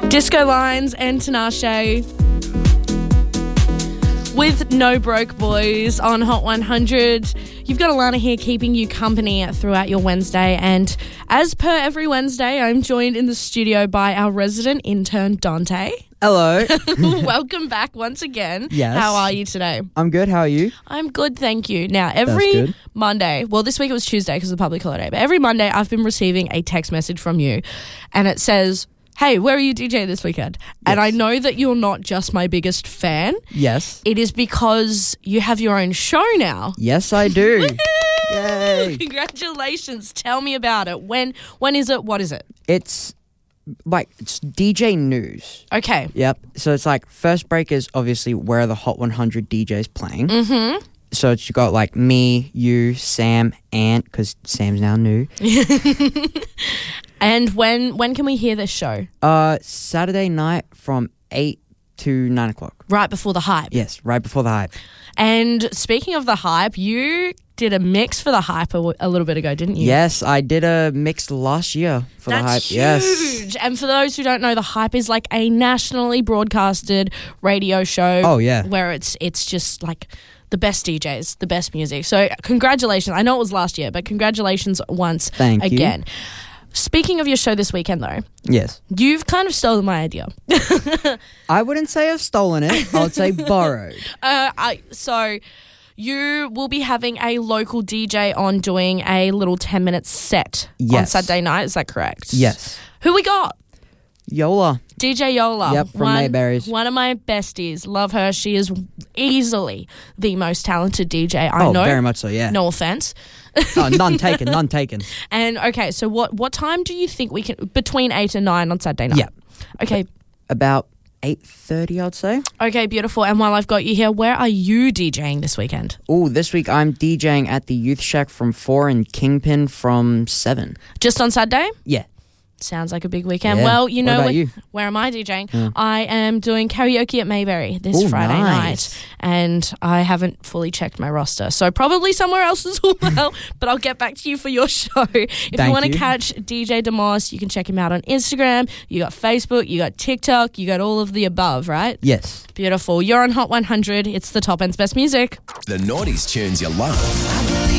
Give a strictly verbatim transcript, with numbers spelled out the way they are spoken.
Disco Lines and Tinashe with No Broke Boys on Hot one hundred. You've got Alana here keeping you company throughout your Wednesday, and as per every Wednesday, I'm joined in the studio by our resident intern, Dante. Hello. Welcome back once again. Yes. How are you today? I'm good. How are you? I'm good, thank you. Now, every good. Monday, well, this week it was Tuesday because of the public holiday, but every Monday I've been receiving a text message from you, and it says, hey, where are you DJing this weekend? Yes. And I know that you're not just my biggest fan. Yes. It is because you have your own show now. Yes, I do. Yay. Congratulations. Tell me about it. When when is it? What is it? It's like it's D J News. Okay. Yep. So it's like first break is obviously where are the Hot one hundred D Js playing. Mm-hmm. So it's you got like me, you, Sam, Ant, because Sam's now new. And when when can we hear this show? Uh, Saturday night from eight to nine o'clock. Right before the hype. Yes, right before the hype. And speaking of the hype, you did a mix for the hype a, a little bit ago, didn't you? Yes, I did a mix last year for That's the hype. huge. Yes. And for those who don't know, the hype is like a nationally broadcasted radio show. Oh, yeah. Where it's it's just like the best D Js, the best music. So congratulations. I know it was last year, but congratulations once Thank you. again. Speaking of your show this weekend, though, Yes. you've kind of stolen my idea. I wouldn't say I've stolen it. I would say borrowed. Uh, I so you will be having a local D J on doing a little ten-minute set on Yes. Saturday night. Is that correct? Yes. Who we got? Yola. D J Yola. Yep, from one, Mayberries. One of my besties. Love her. She is easily the most talented D J I oh, know. very much so, yeah. No offense. Oh, none taken, none taken. And okay, so what what time do you think we can between eight and nine on Saturday night? Yeah. Okay. About eight thirty, I'd say. Okay, beautiful. And while I've got you here, where are you DJing this weekend? Oh, this week I'm DJing at the Youth Shack from four and Kingpin from seven. Just on Saturday? Yeah. Sounds like a big weekend. Yeah. Well, you What know, about where, you? where am I DJing? Yeah. I am doing karaoke at Mayberry this Ooh, Friday nice. night, and I haven't fully checked my roster, so probably somewhere else as well, but I'll get back to you for your show. If Thank you want to you. catch D J DeMoss, you can check him out on Instagram. You got Facebook, you got TikTok, you got all of the above, right? Yes. Beautiful. You're on Hot one hundred. It's the top end's best music. The noughties tunes you love.